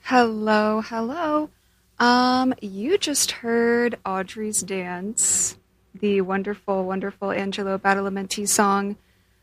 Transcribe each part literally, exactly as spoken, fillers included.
Hello, hello. Um, you just heard Audrey's Dance, the wonderful, wonderful Angelo Badalamenti song.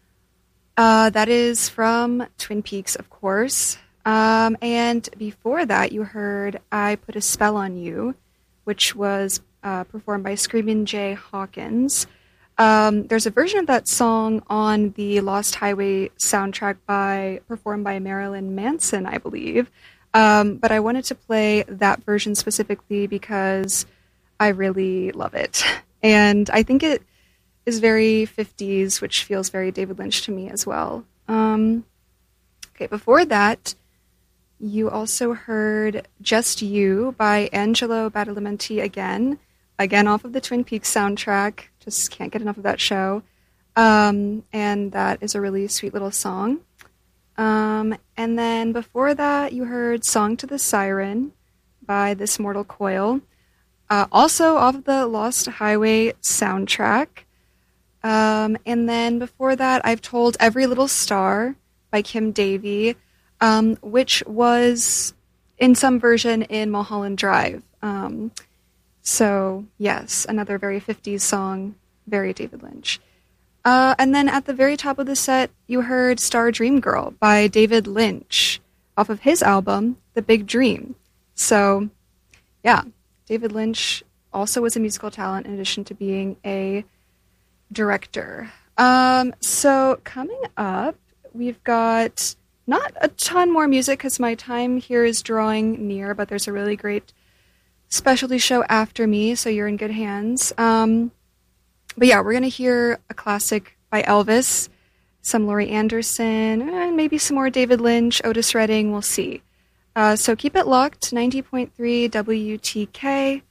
Uh, that is from Twin Peaks, of course. Um, and before that, you heard I Put a Spell on You, which was uh, performed by Screamin' Jay Hawkins. Um, there's a version of that song on the Lost Highway soundtrack by performed by Marilyn Manson, I believe. Um, but I wanted to play that version specifically because I really love it. And I think it is very fifties, which feels very David Lynch to me as well. Um, okay, before that, you also heard Just You by Angelo Badalamenti again, again off of the Twin Peaks soundtrack. Just can't get enough of that show. Um, and that is a really sweet little song. Um, and then before that, you heard Song to the Siren by This Mortal Coil, uh, also off of the Lost Highway soundtrack. Um, and then before that, I've told Every Little Star by Kim Davy, um, which was in some version in Mulholland Drive. Um, so yes, another very fifties song, very David Lynch. Uh, and then at the very top of the set, you heard Star Dream Girl by David Lynch off of his album, The Big Dream. So, yeah, David Lynch also was a musical talent in addition to being a director. Um, so coming up, we've got not a ton more music because my time here is drawing near, but there's a really great specialty show after me, so you're in good hands. Um... But yeah, we're going to hear a classic by Elvis, some Laurie Anderson, and maybe some more David Lynch, Otis Redding, we'll see. Uh, so keep it locked, ninety point three W T K.